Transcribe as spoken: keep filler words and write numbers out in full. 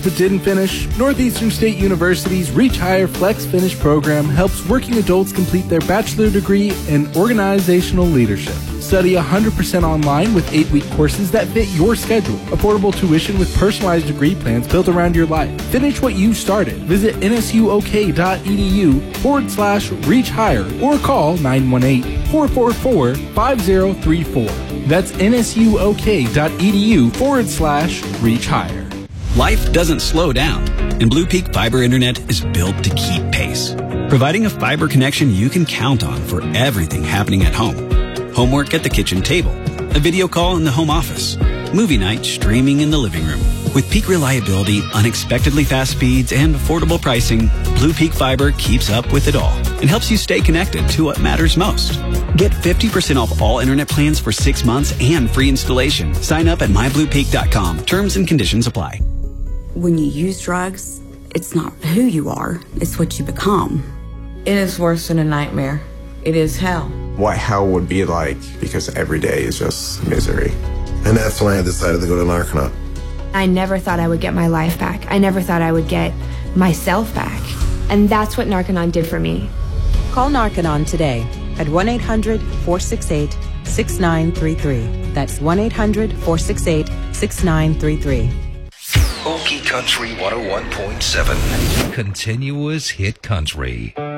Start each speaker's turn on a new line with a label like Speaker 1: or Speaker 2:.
Speaker 1: If it didn't finish, Northeastern State University's Reach Higher Flex Finish program helps working adults complete their bachelor degree in organizational leadership. Study one hundred percent online with eight-week courses that fit your schedule. Affordable tuition with personalized degree plans built around your life. Finish what you started. Visit nsuok.edu forward slash reach higher or call nine one eight, four four four, five zero three four. That's nsuok.edu forward slash reach higher.
Speaker 2: Life doesn't slow down, and Blue Peak Fiber Internet is built to keep pace, providing a fiber connection you can count on for everything happening at home. Homework at the kitchen table, a video call in the home office, movie night streaming in the living room. With peak reliability, unexpectedly fast speeds, and affordable pricing, Blue Peak Fiber keeps up with it all and helps you stay connected to what matters most. Get fifty percent off all internet plans for six months and free installation. Sign up at my blue peak dot com. Terms and conditions apply.
Speaker 3: When you use drugs, it's not who you are, it's what you become.
Speaker 4: It is worse than a nightmare. It is hell.
Speaker 5: What hell would be like, because every day is just misery.
Speaker 6: And that's when I decided to go to Narconon.
Speaker 7: I never thought I would get my life back. I never thought I would get myself back. And that's what Narconon did for me.
Speaker 8: Call Narconon today at one eight hundred, four six eight, six nine three three. That's one eight hundred, four six eight, six nine three three.
Speaker 9: Okie Country one oh one point seven. Continuous hit country.